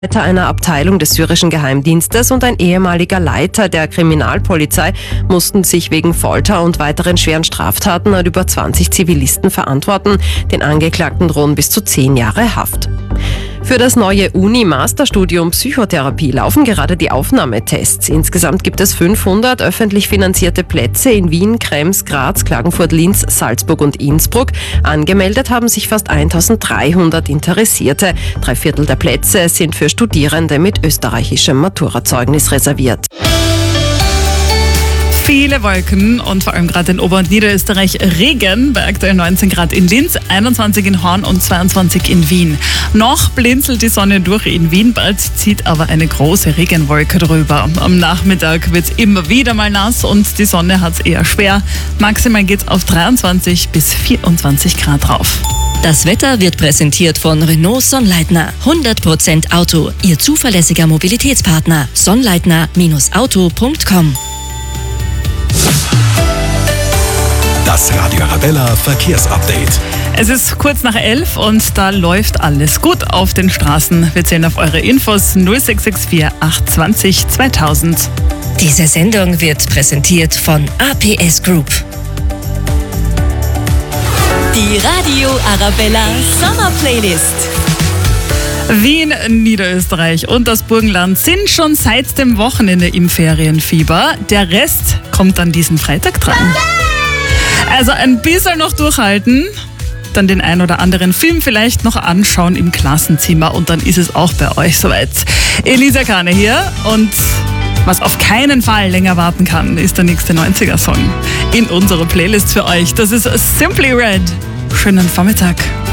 Leiter einer Abteilung des syrischen Geheimdienstes und ein ehemaliger Leiter der Kriminalpolizei mussten sich wegen Folter und weiteren schweren Straftaten an über 20 Zivilisten verantworten. Den Angeklagten drohen bis zu 10 Jahre Haft. Für das neue Uni-Masterstudium Psychotherapie laufen gerade die Aufnahmetests. Insgesamt gibt es 500 öffentlich finanzierte Plätze in Wien, Krems, Graz, Klagenfurt, Linz, Salzburg und Innsbruck. Angemeldet haben sich fast 1300 Interessierte. 3/4 der Plätze sind für Studierende mit österreichischem Maturazeugnis reserviert. Viele Wolken und vor allem gerade in Ober- und Niederösterreich Regen bei aktuell 19 Grad in Linz, 21 in Horn und 22 in Wien. Noch blinzelt die Sonne durch in Wien, bald zieht aber eine große Regenwolke drüber. Am Nachmittag wird es immer wieder mal nass und die Sonne hat es eher schwer. Maximal geht es auf 23 bis 24 Grad rauf. Das Wetter wird präsentiert von Renault Sonnleitner. 100% Auto, Ihr zuverlässiger Mobilitätspartner. Sonnleitner-auto.com. Das Radio Arabella Verkehrsupdate. Es ist kurz nach 11 und da läuft alles gut auf den Straßen. Wir zählen auf eure Infos 0664 820 2000. Diese Sendung wird präsentiert von APS Group. Die Radio Arabella Sommer Playlist. Wien, Niederösterreich und das Burgenland sind schon seit dem Wochenende im Ferienfieber. Der Rest kommt dann diesen Freitag dran. Also ein bisschen noch durchhalten, dann den ein oder anderen Film vielleicht noch anschauen im Klassenzimmer und dann ist es auch bei euch soweit. Elisa Kahne hier und was auf keinen Fall länger warten kann, ist der nächste 90er-Song in unserer Playlist für euch. Das ist Simply Red. Schönen Vormittag.